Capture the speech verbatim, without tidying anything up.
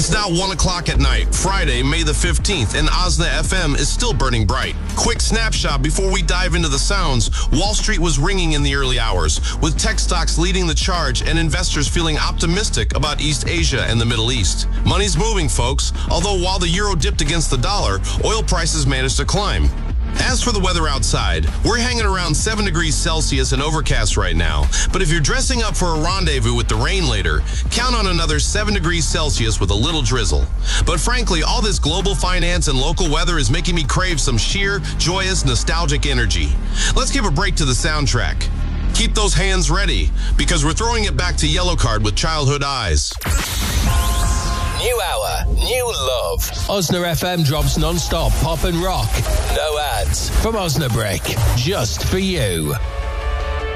It's now one o'clock at night, Friday, May the fifteenth, and Osna F M is still burning bright. Quick snapshot before we dive into the sounds. Wall Street was ringing in the early hours, with tech stocks leading the charge and investors feeling optimistic about East Asia and the Middle East. Money's moving, folks, although while the euro dipped against the dollar, oil prices managed to climb. As for the weather outside, we're hanging around seven degrees Celsius and overcast right now. But if you're dressing up for a rendezvous with the rain later, count on another seven degrees Celsius with a little drizzle. But frankly, all this global finance and local weather is making me crave some sheer, joyous, nostalgic energy. Let's give a break to the soundtrack. Keep those hands ready, because we're throwing it back to Yellow Card with Childhood Eyes. New hour, new love. Osna F M drops non-stop pop and rock. No ads from Osnabrick, just for you.